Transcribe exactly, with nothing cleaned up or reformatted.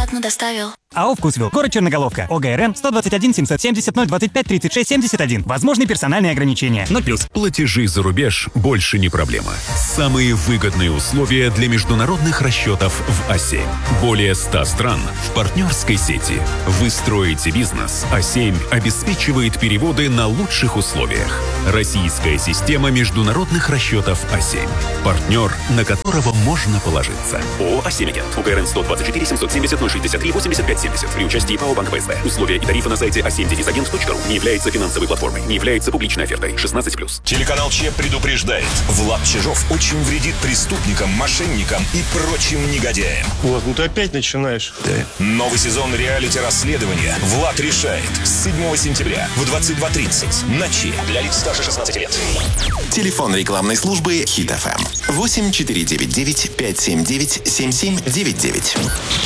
бесплатно доставил. АО «Вкусвилл», город Черноголовка, ОГРН сто двадцать один семьсот семьдесят ноль двадцать пять тридцать шесть семьдесят один. Возможны персональные ограничения. ноль плюс. Платежи за рубеж больше не проблема. Самые выгодные условия для международных расчетов в А семь. Более ста стран в партнерской сети. Вы строите бизнес, А семь обеспечивает переводы на лучших условиях. Российская система международных расчетов А семь. Партнер, на которого можно положиться. ООО «А семь Агент». УГРН сто двадцать четыре семьсот семьдесят ноль шестьдесят три восемьдесят пять семьдесят. При участии ПАО «Банк ВСБ». Условия и тарифы на сайте а семь агент точка ру. Не является финансовой платформой. Не является публичной офертой. шестнадцать плюс. Телеканал Че предупреждает. Влад Чижов очень вредит преступникам, мошенникам и прочим негодяям. Вот, ну ты опять начинаешь. Да. Новый сезон реалити-расследования «Влад решает» с седьмого сентября в двадцать два тридцать на Че. Для лиц старше шестнадцати лет. Телефон рекламной службы Хит эф эм восемь четыре девять девять пять семь девять семь семь девять девять.